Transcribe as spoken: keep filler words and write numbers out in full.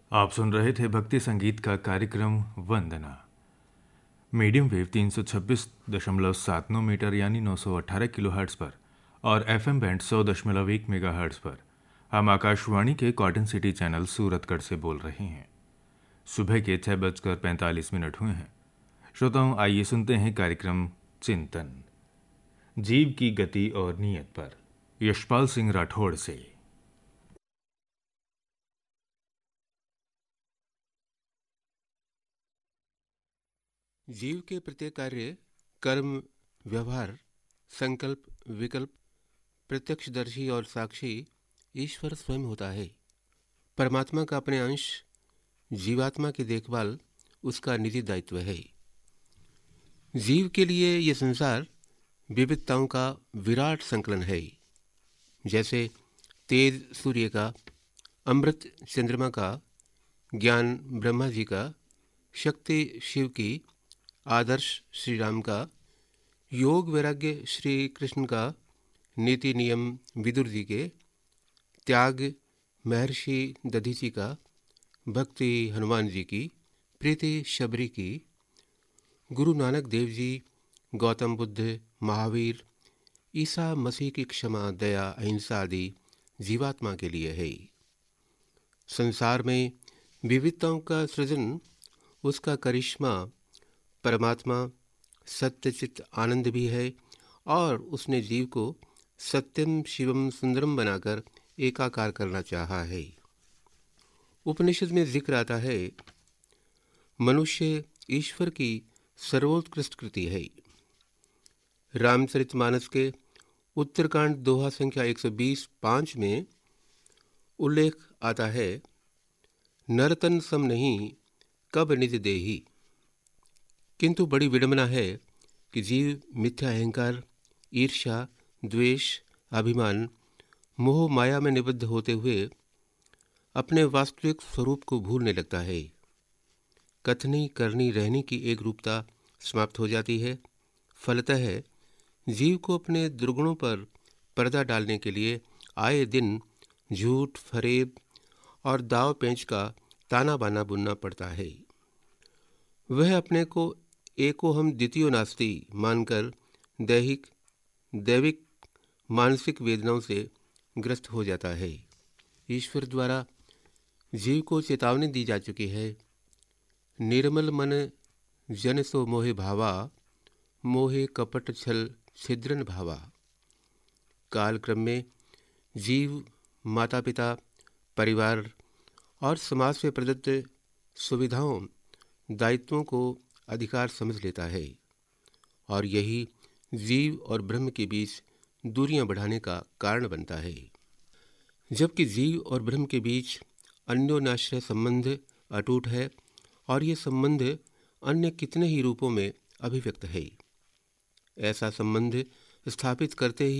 आप सुन रहे थे भक्ति संगीत का कार्यक्रम वंदना। मीडियम वेव तीन सौ छब्बीस दशमलव सात नौ मीटर यानी नौ सौ अठारह किलो हर्ट्ज पर और एफएम बैंड सौ दशमलव एक मेगा हर्ट्ज पर हम आकाशवाणी के कॉटन सिटी चैनल सूरतगढ़ से बोल रहे हैं। सुबह के छह बजकर पैंतालीस मिनट हुए हैं। श्रोताओं, आइए सुनते हैं कार्यक्रम चिंतन, जीव की गति और नीयत पर, यशपाल सिंह राठौड़ से। जीव के प्रत्येक कार्य, कर्म, व्यवहार, संकल्प, विकल्प, प्रत्यक्षदर्शी और साक्षी ईश्वर स्वयं होता है। परमात्मा का अपने अंश जीवात्मा की देखभाल उसका निजी दायित्व है। जीव के लिए यह संसार विविधताओं का विराट संकलन है। जैसे तेज सूर्य का, अमृत चंद्रमा का, ज्ञान ब्रह्मा जी का, शक्ति शिव की, आदर्श श्री राम का, योग वैराग्य श्री कृष्ण का, नीति नियम विदुर जी के, त्याग महर्षि दधीची का, भक्ति हनुमान जी की, प्रीति शबरी की, गुरु नानक देव जी, गौतम बुद्ध, महावीर, ईसा मसीह की क्षमा, दया, अहिंसा आदि जीवात्मा के लिए है। संसार में विविधताओं का सृजन उसका करिश्मा, परमात्मा सत्यचित आनंद भी है और उसने जीव को सत्यम शिवम सुंदरम बनाकर एकाकार करना चाहा है। उपनिषद में जिक्र आता है, मनुष्य ईश्वर की सर्वोत्कृष्ट कृति है। रामचरितमानस के उत्तरकांड दोहा संख्या एक सौ बीस पाँच में उल्लेख आता है, नरतन सम नहीं कब निज देही। किंतु बड़ी विडंबना है कि जीव मिथ्या अहंकार, ईर्ष्या, द्वेष, अभिमान, मोह माया में निबद्ध होते हुए अपने वास्तविक स्वरूप को भूलने लगता है। कथनी करनी रहनी की एक रूपता समाप्त हो जाती है। फलतः जीव को अपने दुर्गुणों पर पर्दा डालने के लिए आए दिन झूठ, फरेब और दाव पेंच का ताना बाना बुनना पड़ता है। वह अपने को एको हम द्वितीयो नास्ति मानकर दैहिक, दैविक, मानसिक वेदनाओं से ग्रस्त हो जाता है। ईश्वर द्वारा जीव को चेतावनी दी जा चुकी है, निर्मल मन जन सो मोहे भावा, मोहे कपट छल छिद्रन भावा। कालक्रम में जीव माता पिता, परिवार और समाज से प्रदत्त सुविधाओं, दायित्वों को अधिकार समझ लेता है और यही जीव और ब्रह्म के बीच दूरियां बढ़ाने का कारण बनता है। जबकि जीव और ब्रह्म के बीच अन्योन्याश्रय संबंध अटूट है और ये संबंध अन्य कितने ही रूपों में अभिव्यक्त है। ऐसा संबंध स्थापित करते ही